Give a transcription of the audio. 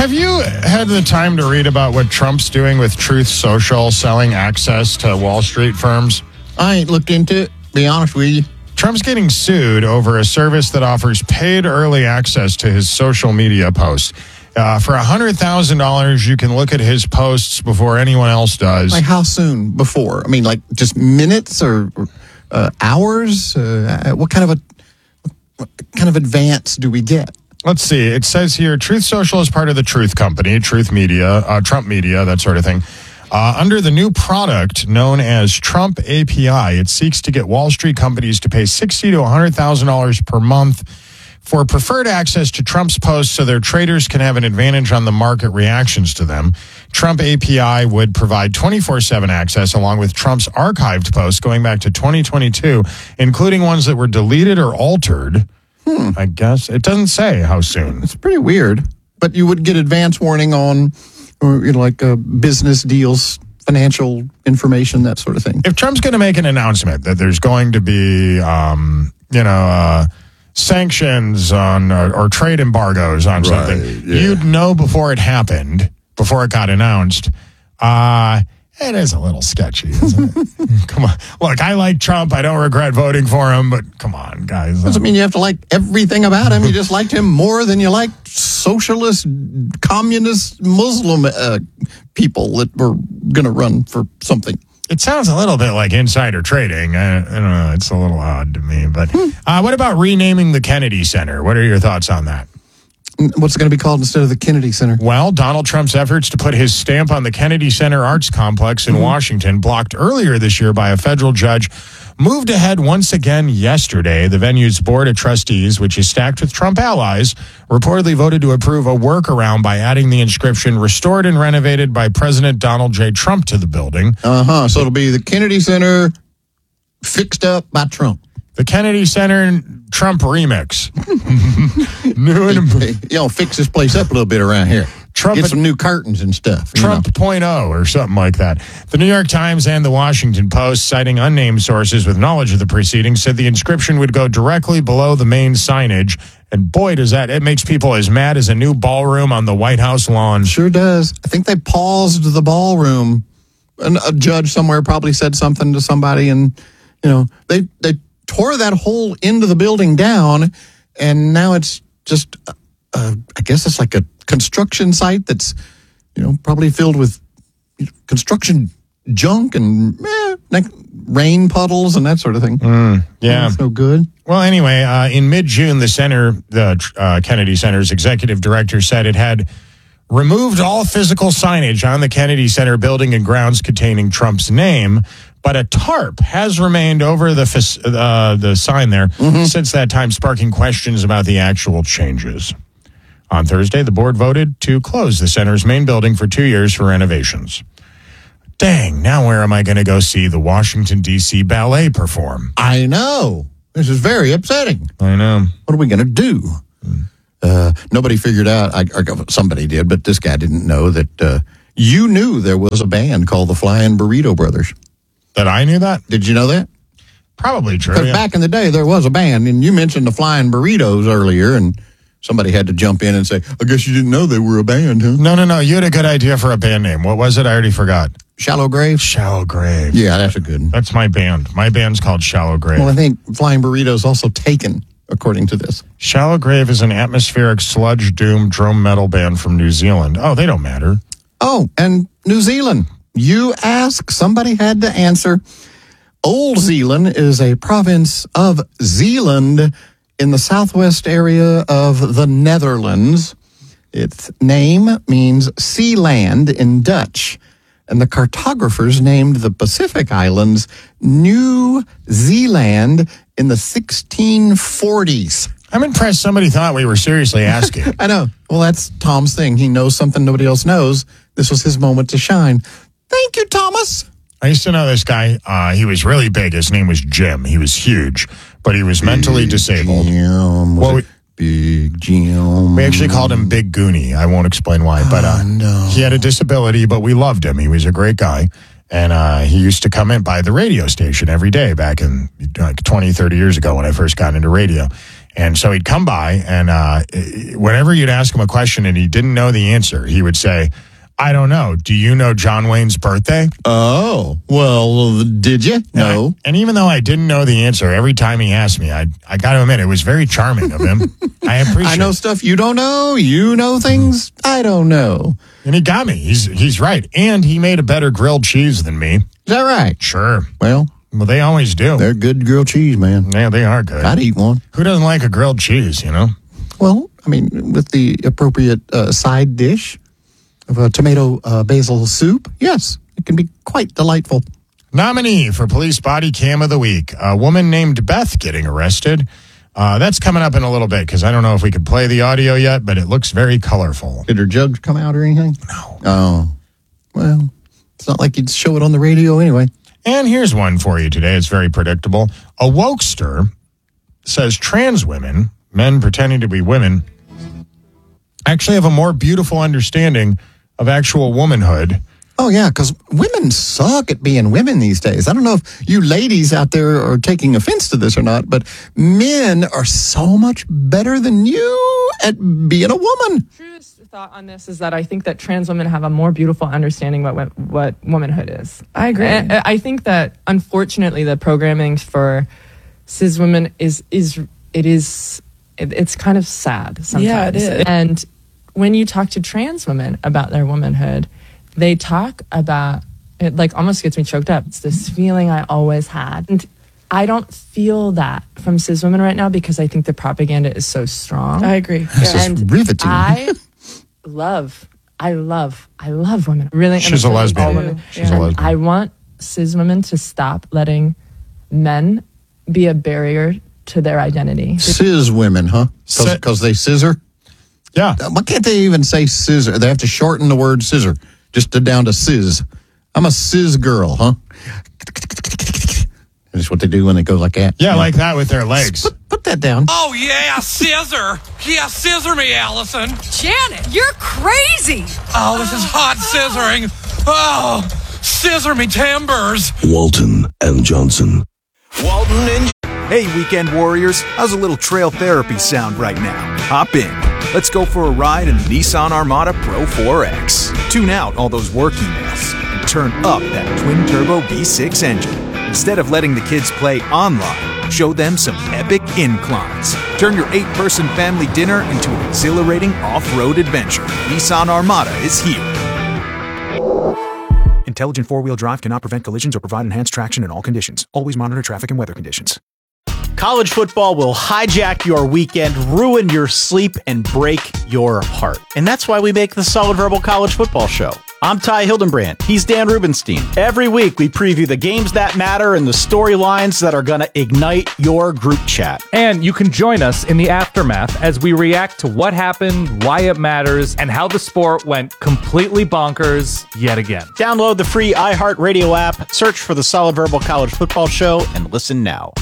Have you had the time to read about what Trump's doing with Truth Social, selling access to Wall Street firms? I ain't looked into it, to be honest with you. Trump's getting sued over a service that offers paid early access to his social media posts. For $100,000, you can look at his posts before anyone else does. Like how soon before? I mean, like just minutes or hours? What kind of advance do we get? Let's see. It says here, Truth Social is part of the Truth Company, Truth Media, Trump Media, that sort of thing. Under the new product known as Trump API, it seeks to get Wall Street companies to pay $60,000 to $100,000 per month for preferred access to Trump's posts so their traders can have an advantage on the market reactions to them. Trump API would provide 24/7 access along with Trump's archived posts going back to 2022, including ones that were deleted or altered. I guess. It doesn't say how soon. It's pretty weird. But you would get advance warning on business deals, financial information, that sort of thing. If Trump's going to make an announcement that there's going to be, sanctions on or trade embargoes on something, you'd know before it happened, before it got announced. It is a little sketchy, isn't it? Come on. Look, I like Trump. I don't regret voting for him, but come on, guys. Doesn't mean you have to like everything about him. You just liked him more than you liked socialist, communist, Muslim people that were going to run for something. It sounds a little bit like insider trading. I don't know. It's a little odd to me. But what about renaming the Kennedy Center? What are your thoughts on that? What's it going to be called instead of the Kennedy Center? Well, Donald Trump's efforts to put his stamp on the Kennedy Center Arts Complex in Washington, blocked earlier this year by a federal judge, moved ahead once again yesterday. The venue's board of trustees, which is stacked with Trump allies, reportedly voted to approve a workaround by adding the inscription, restored and renovated by President Donald J. Trump, to the building. So it'll be the Kennedy Center fixed up by Trump. The Kennedy Center Trump remix. Fix this place up a little bit around here. Get some new curtains and stuff. Trump 0.0 or something like that. The New York Times and the Washington Post, citing unnamed sources with knowledge of the proceedings, said the inscription would go directly below the main signage. And boy, it makes people as mad as a new ballroom on the White House lawn. Sure does. I think they paused the ballroom. And a judge somewhere probably said something to somebody, and they tore that whole end of the building down, and now it's just, I guess it's like a construction site that's, probably filled with construction junk and rain puddles and that sort of thing. Yeah. That's no good. Well, anyway, in mid-June, the Kennedy Center's executive director said it had removed all physical signage on the Kennedy Center building and grounds containing Trump's name, but a tarp has remained over the sign there since that time, sparking questions about the actual changes. On Thursday, the board voted to close the center's main building for 2 years for renovations. Dang, now where am I going to go see the Washington, D.C. Ballet perform? I know. This is very upsetting. I know. What are we going to do? Nobody figured out, somebody did, but this guy didn't know that you knew there was a band called the Flying Burrito Brothers. That I knew that? Did you know that? Probably true. Because back in the day, there was a band, and you mentioned the Flying Burritos earlier, and somebody had to jump in and say, I guess you didn't know they were a band, huh? No. You had a good idea for a band name. What was it? I already forgot. Shallow Grave? Shallow Grave. Yeah, that's a good one. That's my band. My band's called Shallow Grave. Well, I think Flying Burrito is also Taken, according to this. Shallow Grave is an atmospheric sludge doom drum metal band from New Zealand. Oh, they don't matter. Oh, and New Zealand. You ask, somebody had to answer. Old Zealand is a province of Zeeland in the southwest area of the Netherlands. Its name means sea land in Dutch, and the cartographers named the Pacific Islands New Zealand in the 1640s. I'm impressed somebody thought we were seriously asking. I know. Well, that's Tom's thing. He knows something nobody else knows. This was his moment to shine. Thank you, Thomas. I used to know this guy. He was really big. His name was Jim. He was huge, but he was mentally disabled. Big Jim. We actually called him Big Goonie. I won't explain why, but he had a disability, but we loved him. He was a great guy. And he used to come in by the radio station every day back in like 20, 30 years ago when I first got into radio. And so he'd come by, and whenever you'd ask him a question and he didn't know the answer, he would say, I don't know. Do you know John Wayne's birthday? Oh, well, did you? No. And even though I didn't know the answer, every time he asked me, I got to admit, it was very charming of him. I appreciate I know it. stuff you don't know. You know things I don't know. And he got me. He's right. And he made a better grilled cheese than me. Is that right? Sure. Well, They always do. they're good grilled cheese, man. Yeah, they are good. I'd eat one. Who doesn't like a grilled cheese, you know? Well, I mean, with the appropriate side dish of a tomato basil soup, yes, it can be quite delightful. Nominee for Police Body Cam of the Week, a woman named Beth getting arrested. That's coming up in a little bit because I don't know if we could play the audio yet, but it looks very colorful. Did her jugs come out or anything? No. Oh, well, it's not like you'd show it on the radio anyway. And here's one for you today. It's very predictable. A wokester says trans women, men pretending to be women, actually have a more beautiful understanding of actual womanhood. Oh, yeah, because women suck at being women these days. I don't know if you ladies out there are taking offense to this or not, but men are so much better than you at being a woman. True's thought on this is that I think that trans women have a more beautiful understanding what womanhood is. I agree. And I think that unfortunately the programming for cis women it's kind of sad sometimes. Yeah, it is. And when you talk to trans women about their womanhood, they talk about it, like, almost gets me choked up. It's this feeling I always had. And I don't feel that from cis women right now because I think the propaganda is so strong. I agree. This is riveting. I love women. Really, She's a all lesbian. women. She's a And lesbian. I want cis women to stop letting men be a barrier to their identity. Cis women, huh? Ci- Because they scissor? Yeah. Why can't they even say scissor? They have to shorten the word scissor just down to cis. I'm a cis girl, huh? That's what they do when they go like that. Yeah, like that with their legs. Put that down. Oh, yeah, scissor. Yeah, scissor me, Allison. Janet, you're crazy. Oh, this is hot scissoring. Oh, scissor me timbers. Walton and Johnson. Walton and... Hey, weekend warriors, how's a little trail therapy sound right now? Hop in. Let's go for a ride in the Nissan Armada Pro 4X. Tune out all those work emails and turn up that twin-turbo V6 engine. Instead of letting the kids play online, show them some epic inclines. Turn your 8-person family dinner into an exhilarating off-road adventure. Nissan Armada is here. Intelligent four-wheel drive cannot prevent collisions or provide enhanced traction in all conditions. Always monitor traffic and weather conditions. College football will hijack your weekend, ruin your sleep, and break your heart. And that's why we make the Solid Verbal College Football Show. I'm Ty Hildenbrand. He's Dan Rubenstein. Every week, we preview the games that matter and the storylines that are going to ignite your group chat. And you can join us in the aftermath as we react to what happened, why it matters, and how the sport went completely bonkers yet again. Download the free iHeartRadio app, search for the Solid Verbal College Football Show, and listen now.